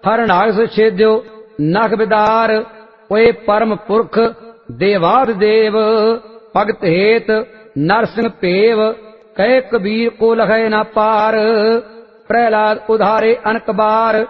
हरनागस छेद्यो नख बिदार। ओए परम पुरख देवाद देव, भगत हेत नरसिंह पेव। कहे कबीर को लखे न पार, प्रहलाद उधारे अनक बार।